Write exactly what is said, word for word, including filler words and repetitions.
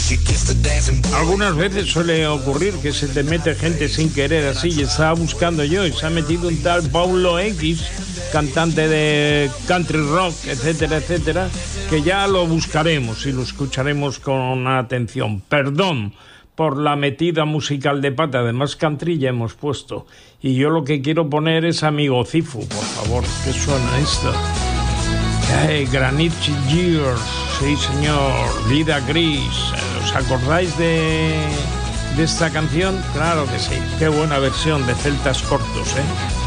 Algunas veces suele ocurrir que se te mete gente sin querer así, y estaba buscando yo y se ha metido un tal Paulo X, cantante de country rock, etcétera, etcétera, que ya lo buscaremos y lo escucharemos con atención. Perdón por la metida musical de pata, además country ya hemos puesto, y yo lo que quiero poner es Amigo Cifu, por favor. ¿Qué suena esto? Hey, Granite Years, sí señor, Vida Gris. ¿Os acordáis de, de esta canción? Claro que sí, qué buena versión de Celtas Cortos, ¿eh?